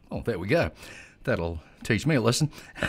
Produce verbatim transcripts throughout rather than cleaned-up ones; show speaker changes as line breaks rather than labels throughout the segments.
Oh, there we go. That'll teach me a lesson.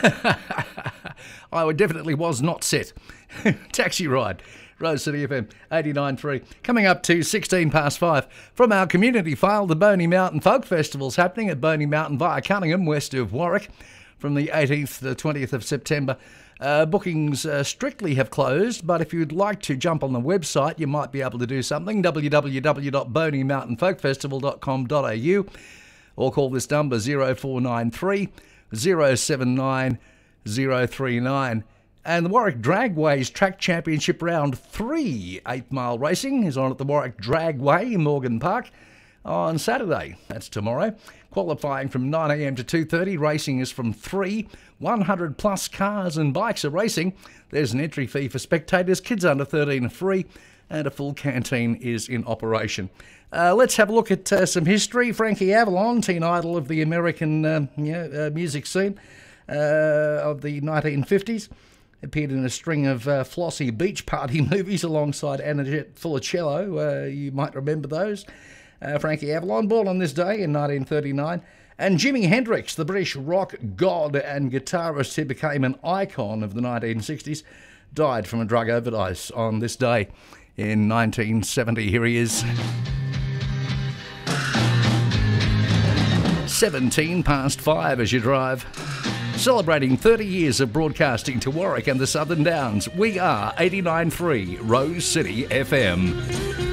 I definitely was not set. Taxi Ride, Rose City F M eighty-nine point three. Coming up to sixteen past five. From our community file, the Boney Mountain Folk Festival's happening at Boney Mountain via Cunningham, west of Warwick, from the eighteenth to the twentieth of September. Uh, bookings uh, strictly have closed, but if you'd like to jump on the website, you might be able to do something. w w w dot boney mountain folk festival dot com dot a u or call this number zero four nine three, zero seven nine, zero three nine. And the Warwick Dragways Track Championship Round three eighth mile racing is on at the Warwick Dragway in Morgan Park on Saturday. That's tomorrow. Qualifying from nine a m to two thirty. Racing is from three. one hundred plus cars and bikes are racing. There's an entry fee for spectators. Kids under thirteen are free, and a full canteen is in operation. Uh, let's have a look at uh, some history. Frankie Avalon, teen idol of the American uh, yeah, uh, music scene uh, of the nineteen fifties. Appeared in a string of uh, flossy beach party movies alongside Annette Funicello. Uh, you might remember those. Uh, Frankie Avalon, born on this day in nineteen thirty-nine. And Jimi Hendrix, the British rock god and guitarist who became an icon of the nineteen sixties, died from a drug overdose on this day in nineteen seventy. Here he is. seventeen past five as you drive. Celebrating thirty years of broadcasting to Warwick and the Southern Downs, we are eighty-nine point three Rose City F M.